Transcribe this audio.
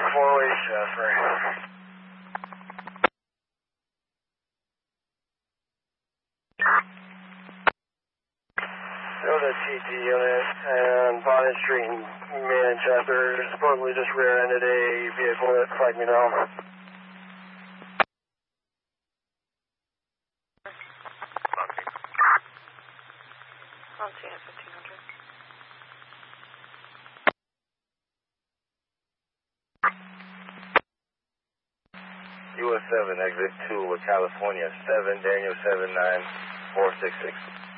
four-way Shaffer. Go to TT unit and Bonnet Street in Manchester. Supposedly just rear-ended a vehicle that flagged me down. US 7, exit 2 with California, 7, Daniel 79466.